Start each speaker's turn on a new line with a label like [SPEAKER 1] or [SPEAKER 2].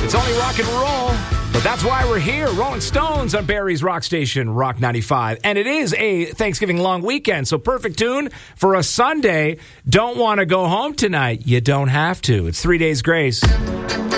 [SPEAKER 1] It's only rock and roll, but that's why we're here. Rolling Stones on Barry's Rock Station, Rock 95. And it is a Thanksgiving long weekend, so perfect tune for a Sunday. Don't want to go home tonight? You don't have to. It's 3 Days Grace.